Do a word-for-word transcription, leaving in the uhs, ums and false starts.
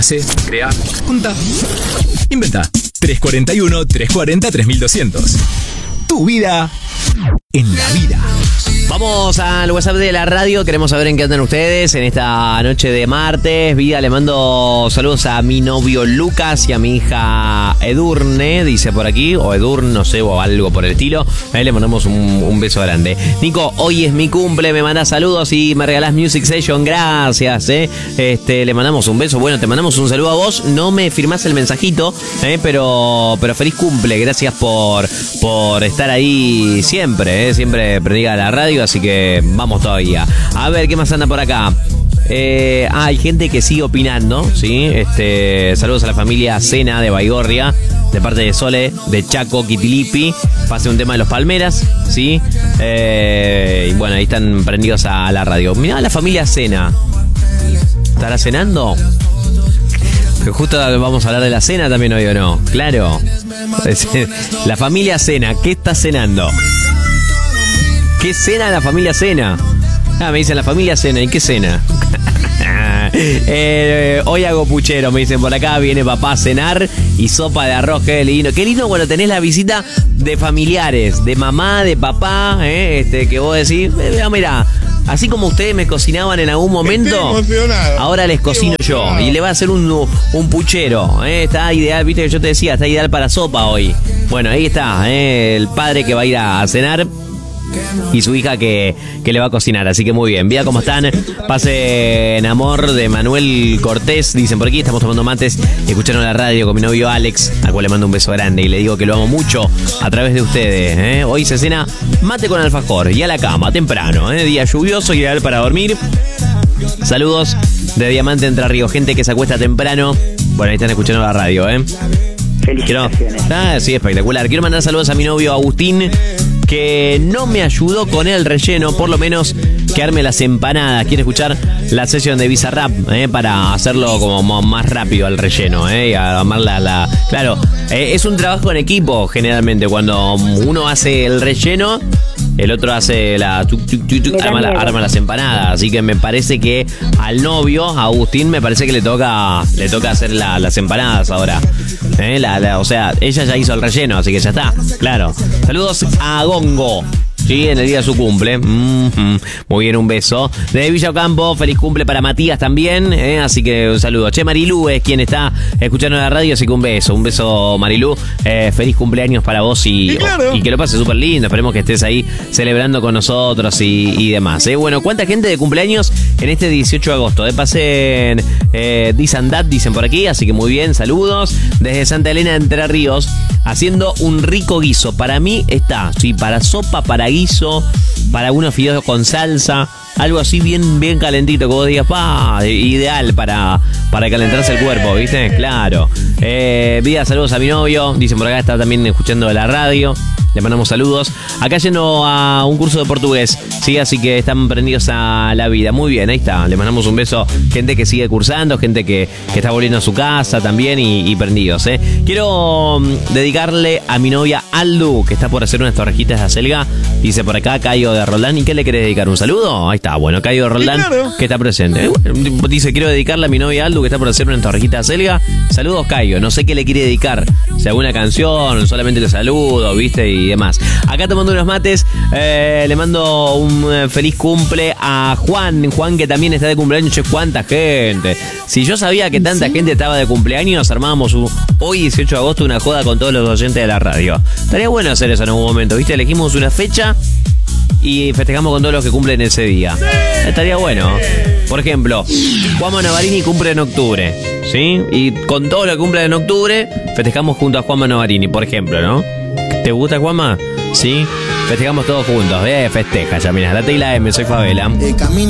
Hace, crea, junta, inventa. tres cuarenta y uno, trescientos cuarenta, tres mil doscientos. Tu vida en la vida. Vamos al WhatsApp de la radio, queremos saber en qué andan ustedes en esta noche de martes. Vida, le mando saludos a mi novio Lucas y a mi hija Edurne, dice por aquí, o Edurne, no sé, o algo por el estilo. Ahí le mandamos un, un beso grande. Nico, hoy es mi cumple, me mandás saludos y me regalás Music Session, gracias, eh. Este, le mandamos un beso, bueno, te mandamos un saludo a vos, no me firmás el mensajito, eh, pero, pero feliz cumple, gracias por, por estar ahí siempre, eh, siempre prendida la radio. Así que vamos todavía. A ver, ¿qué más anda por acá? Eh, ah, hay gente que sigue opinando, ¿sí? Este, saludos a la familia Sena de Baigorria, de parte de Sole, de Chaco, Quitilipi. Pase un tema de los Palmeras, ¿sí? Eh, y bueno, ahí están prendidos a la radio. Mirá la familia Sena. ¿Estará cenando? Pero justo vamos a hablar de la cena también hoy, ¿o no? Claro. La familia Sena, ¿qué está cenando? ¿Qué cena la familia Cena? Ah, me dicen la familia Cena. ¿Y qué cena? eh, hoy hago puchero, me dicen por acá. Viene papá a cenar y sopa de arroz. Qué lindo. Qué lindo cuando tenés la visita de familiares, de mamá, de papá, eh, este, que vos decís, eh, mirá, así como ustedes me cocinaban en algún momento, ahora les cocino yo. Y le va a hacer un, un puchero. Eh, está ideal, viste que yo te decía, está ideal para sopa hoy. Bueno, ahí está, eh, el padre que va a ir a, a cenar. Y su hija que, que le va a cocinar, así que muy bien. Vida, ¿cómo están? Pasen amor de Manuel Cortés, dicen por aquí. Estamos tomando mates y escucharon la radio con mi novio Alex, al cual le mando un beso grande y le digo que lo amo mucho a través de ustedes, ¿eh? Hoy se cena mate con alfajor y a la cama, temprano, ¿eh? Día lluvioso, ideal para dormir. Saludos de Diamante Entre Ríos, gente que se acuesta temprano. Bueno, ahí están escuchando la radio, ¿eh? Felicitaciones. Ah, sí, espectacular. Quiero mandar saludos a mi novio Agustín, que no me ayudó con el relleno, por lo menos que arme las empanadas. Quiero escuchar la sesión de Bizarrap, eh, para hacerlo como más rápido al relleno, eh, y armar la, la... Claro, eh, es un trabajo en equipo generalmente. Cuando uno hace el relleno, el otro hace la... Tuc, tuc, tuc, tuc, arma, la arma las empanadas. Así que me parece que al novio, a Agustín, me parece que le toca le toca hacer la, las empanadas ahora. Eh, la, la, o sea, ella ya hizo el relleno, así que ya está, claro. Saludos a Gongo, sí, en el día de su cumple. Mm-hmm. Muy bien, un beso. De Villa Ocampo, feliz cumple para Matías también, eh, así que un saludo. Che, Marilú es quien está escuchando la radio, así que un beso, un beso, Marilú. Eh, feliz cumpleaños para vos y, y, claro. y que lo pases súper lindo. Esperemos que estés ahí celebrando con nosotros y, y demás. Eh. Bueno, ¿cuánta gente de cumpleaños en este dieciocho de agosto? Eh, pasen eh, This and That, dicen por aquí, así que muy bien, saludos. Desde Santa Elena de Entre Ríos, haciendo un rico guiso. Para mí está, sí, para sopa, para guiso, para unos fideos con salsa, algo así bien, bien calentito, que vos digas, pa, ideal para, para calentarse el cuerpo, ¿viste? Claro. Eh, vida, saludos a mi novio, dicen por acá, está también escuchando la radio. Le mandamos saludos. Acá yendo a un curso de portugués, sí, así que están prendidos a la vida. Muy bien, ahí está. Le mandamos un beso. Gente que sigue cursando, gente que, que está volviendo a su casa también y, y prendidos, ¿eh? Quiero um, dedicarle a mi novia Aldu, que está por hacer unas torrejitas de acelga. Dice por acá, Cayo de Roldán. ¿Y qué le querés dedicar? ¿Un saludo? Ahí está, bueno, Cayo de Roldán, sí, claro, que está presente. Bueno, dice, quiero dedicarle a mi novia Aldu, que está por hacer unas torrejitas de acelga. Saludos, Cayo. No sé qué le quiere dedicar. Si alguna canción, solamente le saludo, ¿viste? Y demás. Acá tomando unos mates, eh, le mando un eh, feliz cumple a Juan. Juan, que también está de cumpleaños. Che, cuánta gente. Si yo sabía que tanta ¿sí? gente estaba de cumpleaños, armábamos un, hoy dieciocho de agosto una joda con todos los oyentes de la radio. Estaría bueno hacer eso en algún momento, ¿viste? Elegimos una fecha y festejamos con todos los que cumplen ese día. ¡Sí! Estaría bueno. Por ejemplo, Juanma Navarini cumple en octubre, ¿sí? Y con todos los que cumplen en octubre, festejamos junto a Juanma Navarini, por ejemplo, ¿no? ¿Te gusta, Juanma? Sí. Festejamos todos juntos. Eh, festeja, ya mirá. La T y la M, soy Favela.